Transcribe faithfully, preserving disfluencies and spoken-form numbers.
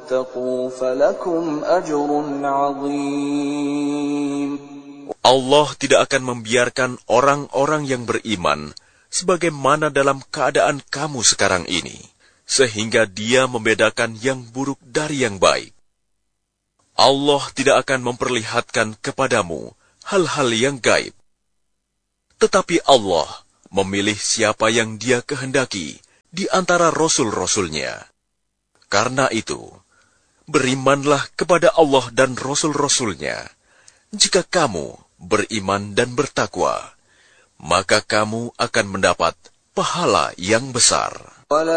واتقوا فلكم أجر عظيم. Allah tidak akan membiarkan orang-orang yang beriman sebagaimana dalam keadaan kamu sekarang ini, sehingga Dia membedakan yang buruk dari yang baik. Allah tidak akan memperlihatkan kepadamu hal-hal yang gaib. Tetapi Allah memilih siapa yang Dia kehendaki di antara rasul-rasulnya. Karena itu, berimanlah kepada Allah dan rasul-rasulnya. Jika kamu beriman dan bertakwa, maka kamu akan mendapat pahala yang besar.